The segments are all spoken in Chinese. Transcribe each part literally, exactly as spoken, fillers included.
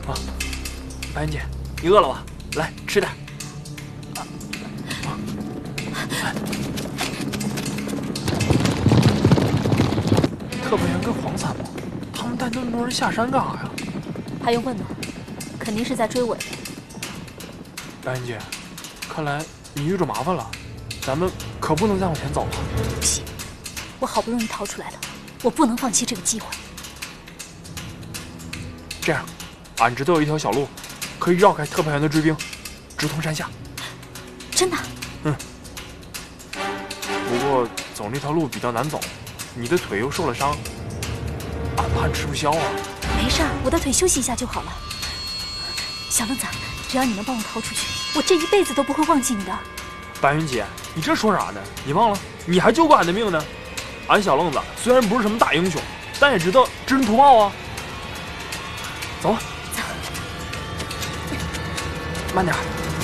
啊，白云姐，你饿了吧？来吃点。啊啊哎、特派员跟黄参谋，他们带那么多人下山干啥呀？ 还用问吗？肯定是在追尾。 白云姐，看来你遇着麻烦了，咱们可不能再往前走了。 不行，我好不容易逃出来了，我不能放弃这个机会。 这样，俺这都有一条小路，可以绕开特派员的追兵，直通山下。 真的？ 嗯。不过走那条路比较难走，你的腿又受了伤，俺怕吃不消啊。 没事儿，我的腿休息一下就好了。小愣子，只要你能帮我逃出去，我这一辈子都不会忘记你的。 白云姐，你这说啥呢？你忘了，你还救过俺的命呢。俺小愣子虽然不是什么大英雄，但也知道知恩图报啊。走吧， 走， 慢点。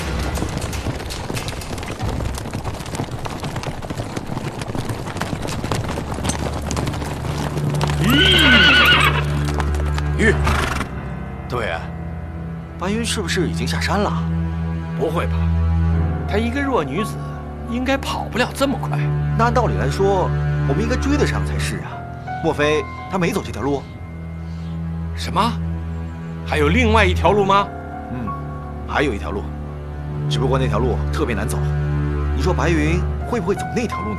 玉，特派员，白云是不是已经下山了？ 不会吧，她一个弱女子，应该跑不了这么快。 那按道理来说，我们应该追得上才是啊。莫非她没走这条路？ 什么？还有另外一条路吗？ 嗯，还有一条路，只不过那条路特别难走。你说白云会不会走那条路呢？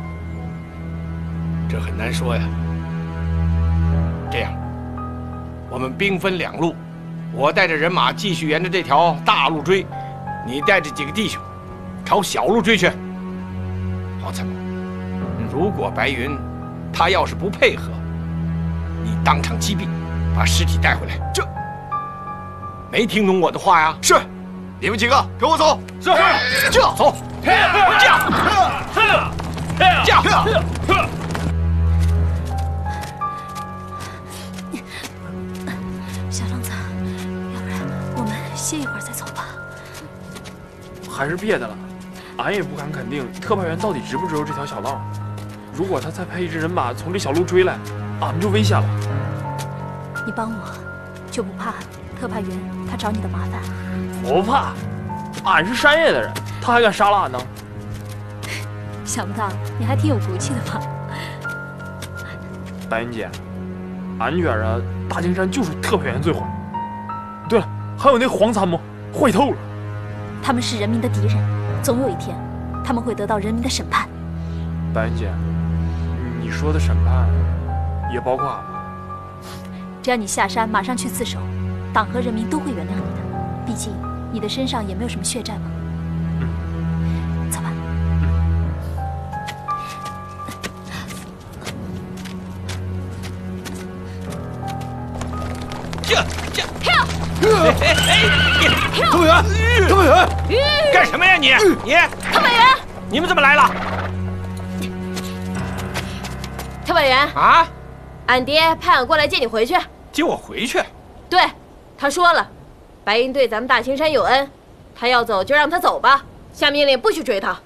这很难说呀。这样，我们兵分两路，我带着人马继续沿着这条大路追，你带着几个弟兄朝小路追去。黄参谋，如果白云他要是不配合，你当场击毙，把尸体带回来。这没听懂我的话呀？ 是，你们几个跟我走。 是，就走。驾，驾，驾。 小愣子，要不然我们歇一会儿再走吧。 还是别的了，俺也不敢肯定特派员到底知不知道这条小道。如果他再派一支人马从这小路追来，俺们就危险了。 你帮我，就不怕特派员他找你的麻烦？ 我不怕，俺是山野的人，他还敢杀了俺呢？ 想不到你还挺有骨气的嘛。 白云姐，俺觉着大青山就是特派员最坏。对了，还有那黄参谋，坏透了。 他们是人民的敌人，总有一天他们会得到人民的审判。 白云姐，你说的审判也包括俺吗？ 只要你下山马上去自首，党和人民都会原谅你的。毕竟你的身上也没有什么血债嘛。嗯，走吧。 这这跳！ 跳！ 特派员，特派员， 干什么呀你？你特派员， 你们怎么来了？ 特派员啊！ 俺爹派俺过来接你回去。 接我回去？ 对，他说了，白云对咱们大青山有恩，他要走就让他走吧，下命令不许追他。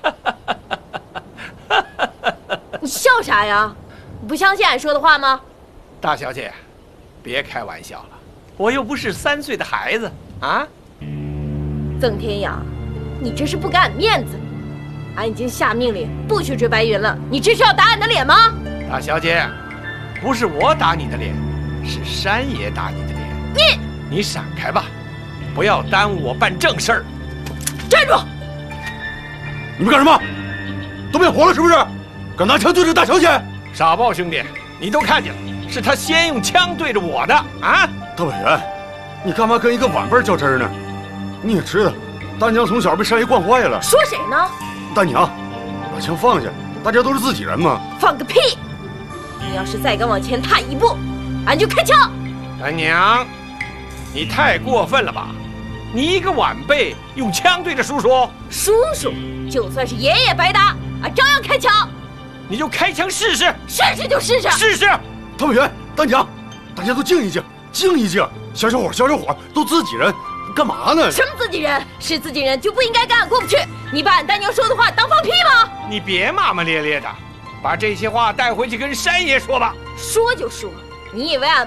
你笑啥呀？你不相信俺说的话吗？ 大小姐，别开玩笑了，我又不是三岁的孩子啊！ 曾天阳，你这是不给俺面子。俺已经下命令不许追白云了，你这是要打俺的脸吗？ 大小姐，不是我打你的脸，是山爷打你的脸。 你你闪开吧，不要耽误我办正事儿。 站住！ 你们干什么？都变火了是不是？敢拿枪对着大小姐？ 傻豹兄弟，你都看见了，是他先用枪对着我的啊！ 特派员，你干嘛跟一个晚辈较真呢？你也知道，大娘从小被山爷惯坏了。 说谁呢？ 大娘，把枪放下，大家都是自己人嘛。 放个屁！你要是再敢往前踏一步，俺就开枪！ 大娘，你太过分了吧！你一个晚辈用枪对着叔叔， 叔叔就算是爷爷白搭，俺照样开枪。 你就开枪试试， 试试就试试， 试试。 特派员，大娘，大家都静一静，静一静。小小伙，小小伙，都自己人，干嘛呢？ 什么自己人？是自己人就不应该跟俺过不去。你把俺大娘说的话当放屁吗？ 你别骂骂咧咧的，把这些话带回去跟山爷说吧。 说就说，你以为俺